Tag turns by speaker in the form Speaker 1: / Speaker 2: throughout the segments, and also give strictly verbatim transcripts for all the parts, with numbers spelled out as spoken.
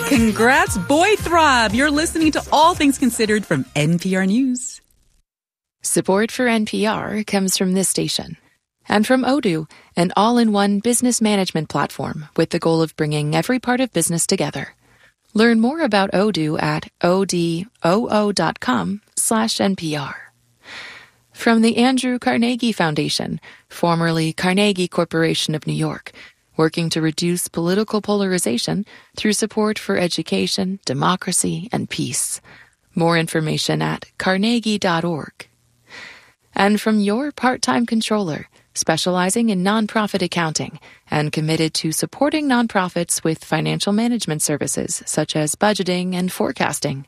Speaker 1: Congrats, Boy Throb. You're listening to All Things Considered from N P R News.
Speaker 2: Support for N P R comes from this station and from Odoo, an all-in-one business management platform with the goal of bringing every part of business together. Learn more about Odoo at odoo.com slash NPR. From the Andrew Carnegie Foundation, formerly Carnegie Corporation of New York, working to reduce political polarization through support for education, democracy, and peace. More information at carnegie dot org. And from your part-time controller, specializing in nonprofit accounting and committed to supporting nonprofits with financial management services such as budgeting and forecasting.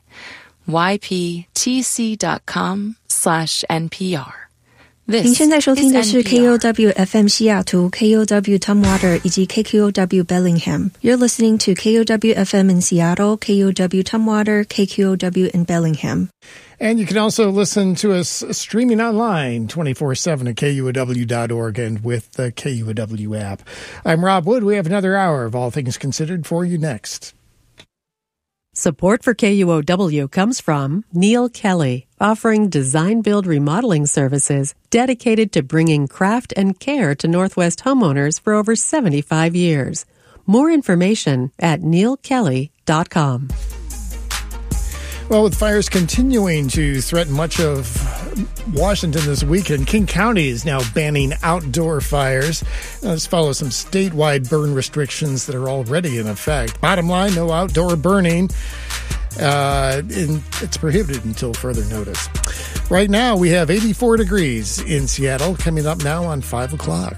Speaker 2: yptc.com slash NPR.
Speaker 3: 您现在收听的是 K O W F M 西雅图 K O W Tumwater 以及 K Q O W Bellingham. You're listening to K O W F M in Seattle, K O W Tumwater, K Q O W in Bellingham.
Speaker 4: And you can also listen to us streaming online twenty-four seven at K U O W dot org and with the K U O W app. I'm Rob Wood. We have another hour of All Things Considered for you next.
Speaker 5: Support for K U O W comes from Neil Kelly, offering design-build remodeling services dedicated to bringing craft and care to Northwest homeowners for over seventy-five years. More information at neil kelly dot com.
Speaker 4: Well, with fires continuing to threaten much of Washington this weekend, King County is now banning outdoor fires. Now, this follows some statewide burn restrictions that are already in effect. Bottom line, no outdoor burning. Uh, and it's prohibited until further notice. Right now, we have eighty-four degrees in Seattle, coming up now on five o'clock.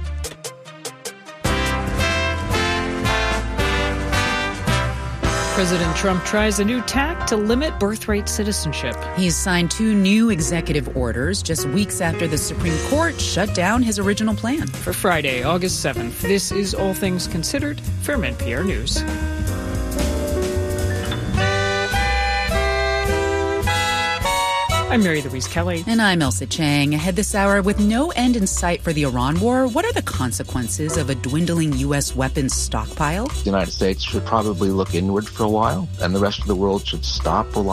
Speaker 6: President Trump tries a new tack to limit birthright citizenship.
Speaker 1: He's signed two new executive orders just weeks after the Supreme Court shut down his original plan.
Speaker 6: For Friday, August seventh, this is All Things Considered from N P R News. I'm Mary Louise Kelly.
Speaker 1: And I'm Elsa Chang. Ahead this hour, with no end in sight for the Iran war, what are the consequences of a dwindling U S weapons stockpile?
Speaker 7: The United States should probably look inward for a while, and the rest of the world should stop relying